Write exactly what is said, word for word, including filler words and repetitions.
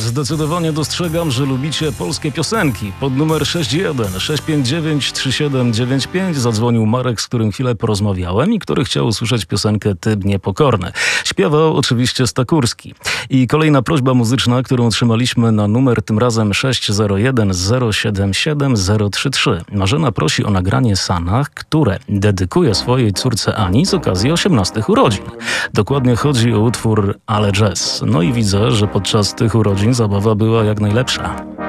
Zdecydowanie dostrzegam, że lubicie polskie piosenki. Pod numer sześć jeden sześć pięć dziewięć trzy siedem dziewięć pięć zadzwonił Marek, z którym chwilę porozmawiałem i który chciał usłyszeć piosenkę Ty niepokorny. Śpiewał oczywiście Stakurski. I kolejna prośba muzyczna, którą otrzymaliśmy na numer tym razem sześć zero jeden zero siedem siedem zero trzy trzy. Marzena prosi o nagranie Sanach, które dedykuje swojej córce Ani z okazji osiemnastych urodzin. Dokładnie chodzi o utwór Ale Jazz. No i widzę, że podczas tych urodzin zabawa była jak najlepsza.